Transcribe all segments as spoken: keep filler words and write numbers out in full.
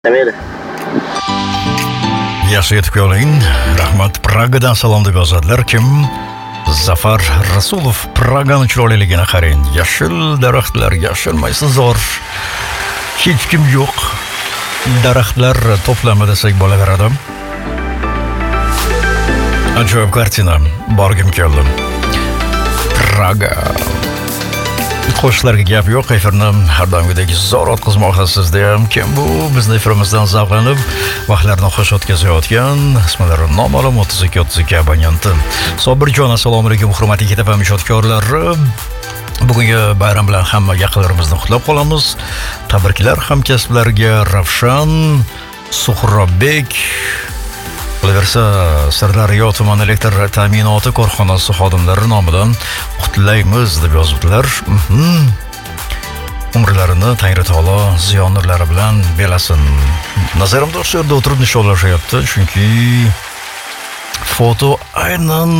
Mayli. Yaxshi yetib keling. Rahmat. Pragadan salom deb yozadilar. Kim? Zafar Rasulov. Pragani chiroyliligini qarang. Yashil daraxtlar, yashilmaysizor. Hech kim yo'q. Daraxtlar to'plami desak bo'laveradi. Ajoyib kartina. Borgim keldi. Praga. Qo'shiqlarga gap yo'q, efirni har doimgidek zorot qizmoqda sizda ham kim bu bizni efirimizdan zavqlanib vaqtlarini xush o'tkazayotgan ismlari noma'lum o'ttiz ikki o'ttiz ikki abonenti Sobirjon. Assalomu alaykum hurmatli K T F ijodkorlari. Bugungi bayram bilan hamma yaqinlarimizni qutlab qolamiz. Tabriklar hamkasblarga Ravshan Suhrobek. Qolaversa, Sirdaryo tuman elektr ta'minoti korxonasi xodimlari nomidan qutlaymiz deb yozibdilar. Umrlarini Tangri taolo ziyon nurlari bilan belasin. Nazarimda o'sha yerda o'tirib nishonlashyapti, chunki foto aynan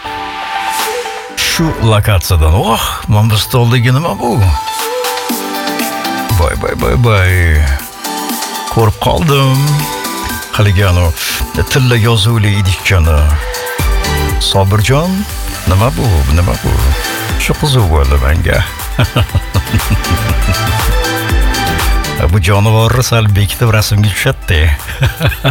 shu lokatsiyadan. Oh, mana bu stoldagi nima bu? Boy boy boy boy. Ko'rib qoldim. Qaligano tilla yozuvli idishchani. Sobirjon, nima bu? Nima bu? Shu qiziq bo'ldi menga. Bu jonivorni sal bekitib rasmga tushadi.